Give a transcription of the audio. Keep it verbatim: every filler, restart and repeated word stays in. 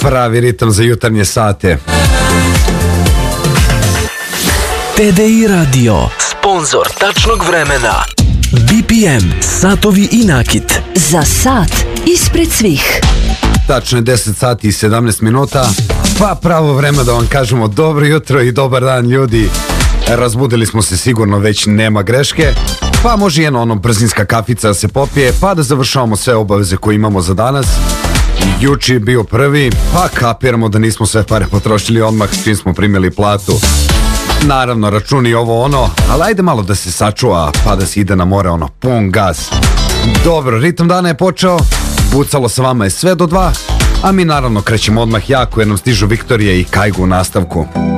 Pravi ritam za jutarnje sate. T D I Radio, sponzor tačnog vremena. B P M, satovi i nakit. Za sat ispred svih. Tačno je deset sati i sedamnaest minuta. Pa pravo vreme da vam kažemo dobro jutro i dobar dan, ljudi. Razbudili smo se sigurno, već nema greške. Pa može jedno ono brzinska kafica da se popije, pa da završavamo sve obaveze koje imamo za danas. Juče je bio prvi, pa kapiramo da nismo sve pare potrošili odmah s čim smo primili platu. Naravno, računi ovo ono, ali ajde malo da se sačuva, pa da se ide na more ono, pun gas. Dobro, ritam dana je počeo, bucalo sa vama je sve do dva, a mi naravno krećemo odmah jako jer nam stižu Viktorije i Kajgu u nastavku.